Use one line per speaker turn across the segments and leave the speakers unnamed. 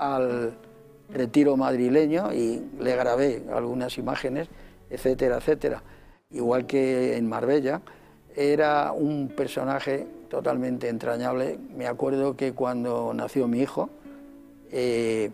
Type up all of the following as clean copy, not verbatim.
al retiro madrileño y le grabé algunas imágenes, etcétera, etcétera. Igual que en Marbella, era un personaje totalmente entrañable. Me acuerdo que cuando nació mi hijo, él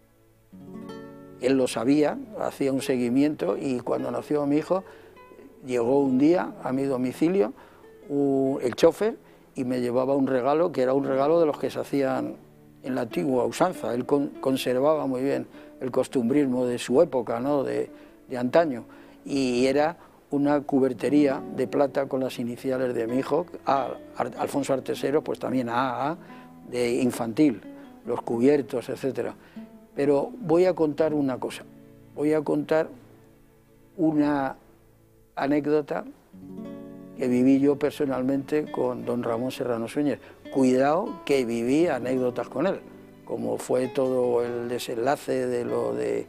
lo sabía, hacía un seguimiento, y cuando nació mi hijo, llegó un día a mi domicilio el chofer y me llevaba un regalo, que era un regalo de los que se hacían en la antigua usanza. Él conservaba muy bien el costumbrismo de su época, ¿no?, de antaño, y era una cubertería de plata con las iniciales de mi hijo, Alfonso Artesero, pues también AA, de infantil, los cubiertos, etcétera. Pero voy a contar una cosa, voy a contar una anécdota que viví yo personalmente con don Ramón Serrano Suñer. Cuidado que viví anécdotas con él, como fue todo el desenlace de lo de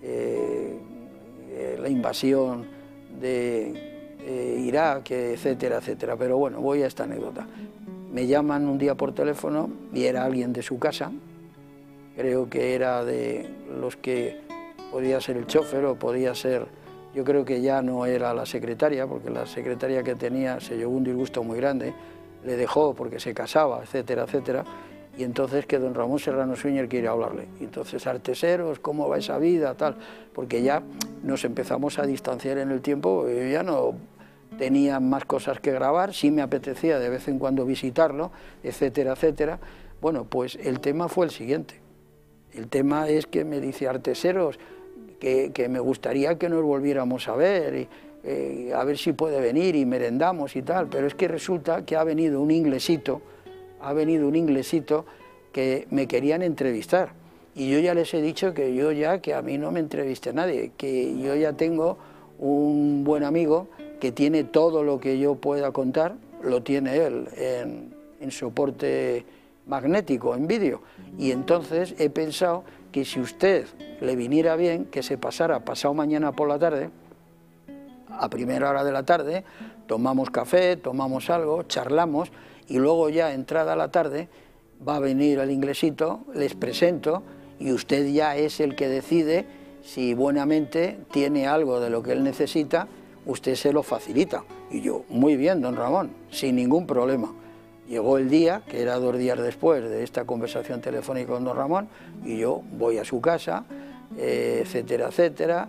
la invasión de Irak, etcétera, etcétera. Pero bueno, voy a esta anécdota. Me llaman un día por teléfono y era alguien de su casa, creo que era de los que podía ser el chofer o podía ser, yo creo que ya no era la secretaria, porque la secretaria que tenía se llevó un disgusto muy grande, le dejó porque se casaba, etcétera, etcétera, y entonces que don Ramón Serrano Suñer quiere hablarle. Y entonces, Arteseros, ¿cómo va esa vida?, tal, porque ya nos empezamos a distanciar en el tiempo, yo ya no tenía más cosas que grabar, sí me apetecía de vez en cuando visitarlo, etcétera, etcétera. Bueno, pues el tema fue el siguiente. El tema es que me dice Arteseros que me gustaría que nos volviéramos a ver, y a ver si puede venir y merendamos y tal, pero es que resulta que ha venido un inglesito que me querían entrevistar, y yo ya les he dicho que a mí no me entreviste nadie, que yo ya tengo un buen amigo que tiene todo lo que yo pueda contar, lo tiene él en soporte magnético, en vídeo, y entonces he pensado que si usted le viniera bien, que se pasara pasado mañana por la tarde, a primera hora de la tarde, tomamos café, tomamos algo, charlamos, y luego ya entrada la tarde va a venir el inglesito, les presento, y usted ya es el que decide si buenamente tiene algo de lo que él necesita, usted se lo facilita. Y yo, muy bien, don Ramón, sin ningún problema. Llegó el día, que era 2 días después de esta conversación telefónica con don Ramón, y yo voy a su casa, etcétera, etcétera,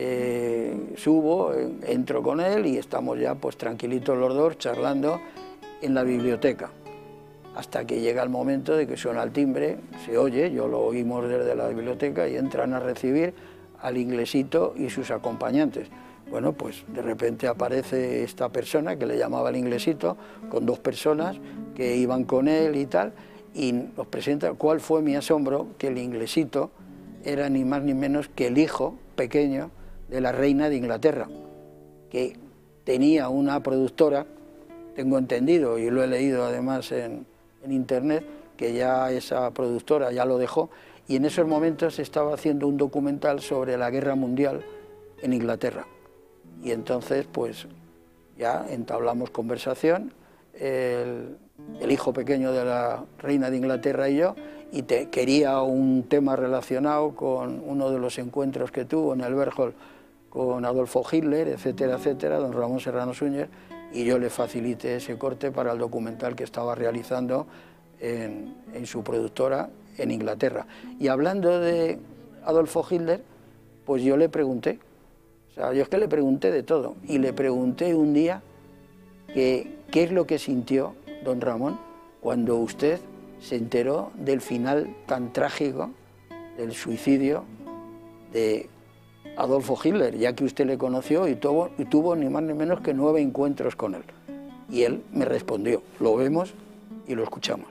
subo, entro con él y estamos ya pues tranquilitos los dos charlando en la biblioteca, hasta que llega el momento de que suena el timbre, se oye, yo lo oímos desde la biblioteca, y entran a recibir al inglesito y sus acompañantes. Bueno, pues de repente aparece esta persona que le llamaba el inglesito, con 2 personas que iban con él y tal, y nos presenta. ¿Cuál fue mi asombro? Que el inglesito era ni más ni menos que el hijo pequeño de la reina de Inglaterra, que tenía una productora, tengo entendido, y lo he leído además en internet, que ya esa productora ya lo dejó, y en esos momentos estaba haciendo un documental sobre la guerra mundial en Inglaterra. Y entonces pues ya entablamos conversación, el hijo pequeño de la reina de Inglaterra y yo, y quería un tema relacionado con uno de los encuentros que tuvo en el Berghof con Adolfo Hitler, etcétera, etcétera, don Ramón Serrano Suñer, y yo le facilité ese corte para el documental que estaba realizando en su productora en Inglaterra. Y hablando de Adolfo Hitler, pues yo le pregunté, o sea, yo es que le pregunté de todo, y le pregunté un día qué es lo que sintió don Ramón cuando usted se enteró del final tan trágico del suicidio de Adolfo Hitler, ya que usted le conoció y tuvo ni más ni menos que 9 encuentros con él. Y él me respondió, lo vemos y lo escuchamos.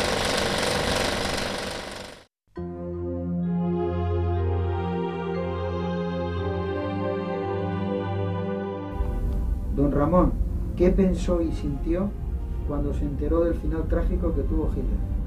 Don Ramón, ¿qué pensó y sintió cuando se enteró del final trágico que tuvo Hitler?